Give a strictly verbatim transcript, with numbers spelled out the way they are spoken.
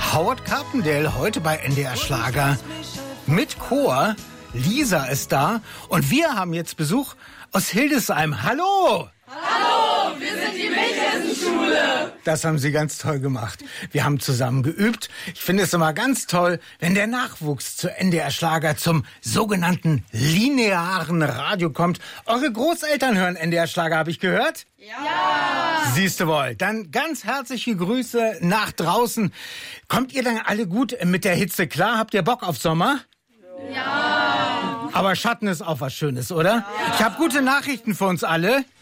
Howard Carpendale heute bei N D R Schlager mit Chor. Lisa ist da und wir haben jetzt Besuch aus Hildesheim. Hallo! Hallo, wir sind die Milchhessenschule. Das haben Sie ganz toll gemacht. Wir haben zusammen geübt. Ich finde es immer ganz toll, wenn der Nachwuchs zu N D R Schlager zum sogenannten linearen Radio kommt. Eure Großeltern hören N D R Schlager, habe ich gehört? Ja. Siehst du wohl. Dann ganz herzliche Grüße nach draußen. Kommt ihr dann alle gut mit der Hitze klar? Habt ihr Bock auf Sommer? Ja. Aber Schatten ist auch was Schönes, oder? Ja. Ich habe gute Nachrichten für uns alle.